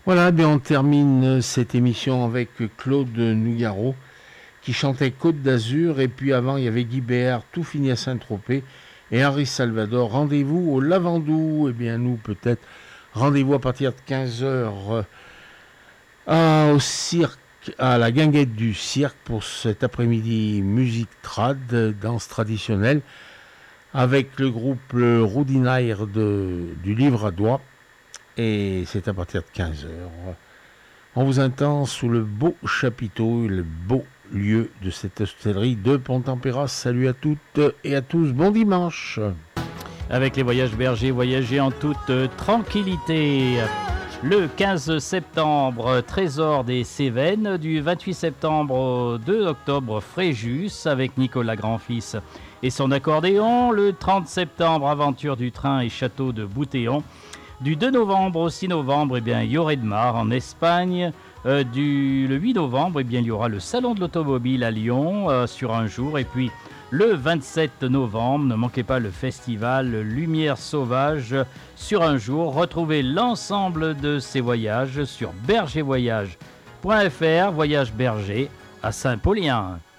Voilà, bien on termine cette émission avec Claude Nougaro qui chantait Côte d'Azur, et puis avant il y avait Guy Béard, Tout finit à Saint-Tropez, et Henri Salvador, Rendez-vous au Lavandou. Et bien nous peut-être rendez-vous à partir de 15h au cirque, à la guinguette du cirque pour cet après-midi musique trad, danse traditionnelle, avec le groupe Roudinaire du Livre à Doigt, et c'est à partir de 15h. On vous attend sous le beau chapiteau, le beau lieu de cette hostellerie de Pont-en-Péras. Salut à toutes et à tous, bon dimanche. Avec les voyages bergers, voyager en toute tranquillité. Le 15 septembre, Trésor des Cévennes. Du 28 septembre au 2 octobre, Fréjus avec Nicolas Grandfils et son accordéon. Le 30 septembre, Aventure du train et Château de Boutéon. Du 2 novembre au 6 novembre, Lloret de Mar en Espagne. Le 8 novembre, il y aura le Salon de l'Automobile à Lyon sur un jour. Et puis le 27 novembre, ne manquez pas le festival Lumière Sauvage sur un jour. Retrouvez l'ensemble de ces voyages sur bergervoyage.fr, voyage berger à Saint-Paulien.